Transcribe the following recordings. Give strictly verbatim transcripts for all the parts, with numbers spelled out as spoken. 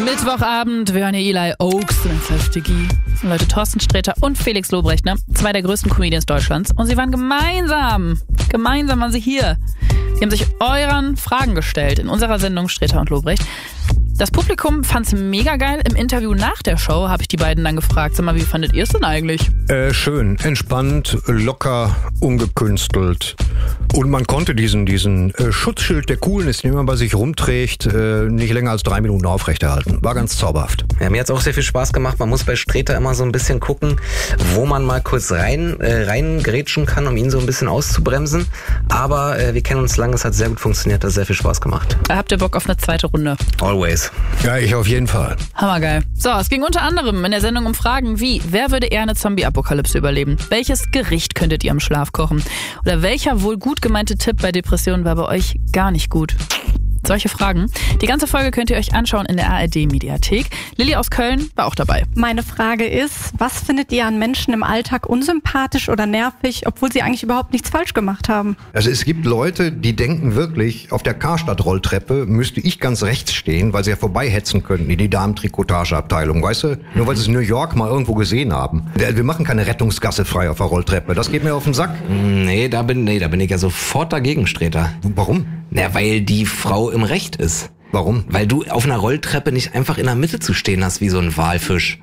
Mittwochabend, wir hören hier Eli Oaks, Stegi, Leute, Thorsten Sträter und Felix Lobrecht, ne? Zwei der größten Comedians Deutschlands. Und sie waren gemeinsam, gemeinsam waren sie hier. Die haben sich euren Fragen gestellt in unserer Sendung Sträter und Lobrecht. Das Publikum fand's mega geil. Im Interview nach der Show habe ich die beiden dann gefragt, sag mal, wie fandet ihr es denn eigentlich? Äh, schön, entspannt, locker, ungekünstelt. Und man konnte diesen, diesen äh, Schutzschild der Coolness, den man bei sich rumträgt, äh, nicht länger als drei Minuten aufrechterhalten. War ganz zauberhaft. Ja, mir hat's auch sehr viel Spaß gemacht. Man muss bei Sträter immer so ein bisschen gucken, wo man mal kurz rein äh, reingrätschen kann, um ihn so ein bisschen auszubremsen. Aber äh, wir kennen uns lange, es hat sehr gut funktioniert, hat sehr viel Spaß gemacht. Habt ihr Bock auf eine zweite Runde? Always. Ja, ich auf jeden Fall. Hammergeil. So, es ging unter anderem in der Sendung um Fragen wie, wer würde eher eine Zombie-Apokalypse überleben? Welches Gericht könntet ihr im Schlaf kochen? Oder welcher wohl gut gemeinte Tipp bei Depressionen war bei euch gar nicht gut? Solche Fragen. Die ganze Folge könnt ihr euch anschauen in der A R D-Mediathek. Lilly aus Köln war auch dabei. Meine Frage ist, was findet ihr an Menschen im Alltag unsympathisch oder nervig, obwohl sie eigentlich überhaupt nichts falsch gemacht haben? Also es gibt Leute, die denken wirklich, auf der Karstadt-Rolltreppe müsste ich ganz rechts stehen, weil sie ja vorbeihetzen könnten in die Damen-Trikotage-Abteilung, weißt du? Nur weil sie es in New York mal irgendwo gesehen haben. Wir machen keine Rettungsgasse frei auf der Rolltreppe. Das geht mir auf den Sack. Nee, da bin, nee, da bin ich ja sofort dagegen, Sträter. Warum? Na, weil die Frau im Recht ist. Warum? Weil du auf einer Rolltreppe nicht einfach in der Mitte zu stehen hast wie so ein Walfisch.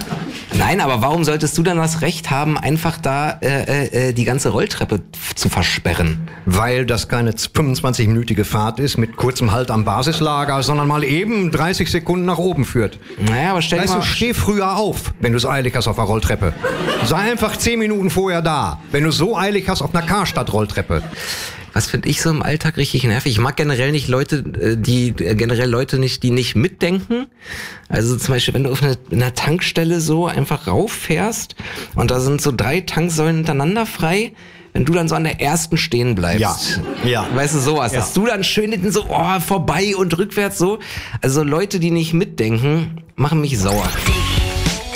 Nein, aber warum solltest du dann das Recht haben, einfach da äh, äh, die ganze Rolltreppe zu versperren? Weil das keine fünfundzwanzig-minütige Fahrt ist mit kurzem Halt am Basislager, sondern mal eben dreißig Sekunden nach oben führt. Naja, aber stell dir weißt mal... du, steh früher auf, wenn du es eilig hast auf der Rolltreppe. Sei einfach zehn Minuten vorher da, wenn du so eilig hast auf einer Karstadt-Rolltreppe. Was finde ich so im Alltag richtig nervig? Ich mag generell nicht Leute, die generell Leute nicht, die nicht mitdenken. Also zum Beispiel, wenn du auf einer, einer Tankstelle so einfach rauffährst und da sind so drei Tanksäulen hintereinander frei, wenn du dann so an der ersten stehen bleibst. Ja. Ja. Weißt du, sowas. Ja. Dass du dann schön hinten so oh, vorbei und rückwärts so. Also Leute, die nicht mitdenken, machen mich sauer.